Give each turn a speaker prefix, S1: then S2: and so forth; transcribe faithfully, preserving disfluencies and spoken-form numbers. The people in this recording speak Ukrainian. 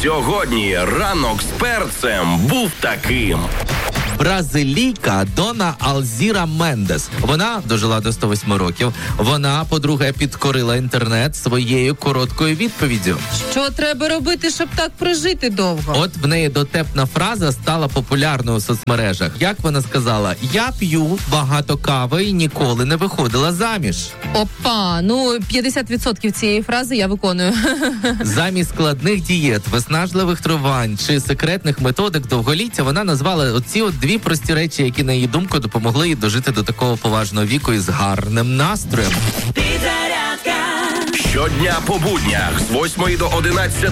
S1: Сьогодні ранок з перцем був таким.
S2: Бразилійка Дона Алзіра Мендес. Вона дожила до сто восьми років. Вона, по-друге, підкорила інтернет своєю короткою відповіддю.
S3: Що треба робити, щоб так прожити довго?
S2: От в неї дотепна фраза стала популярною у соцмережах. Як вона сказала: «Я п'ю багато кави і ніколи не виходила заміж».
S3: Опа, ну п'ятдесят відсотків цієї фрази я виконую.
S2: Замість складних дієт, виснажливих трувань чи секретних методик довголіття вона назвала оці от дві прості речі, які, на її думку, допомогли їй дожити до такого поважного віку із гарним настроєм.
S1: Щодня по буднях з восьмої до одинадцятої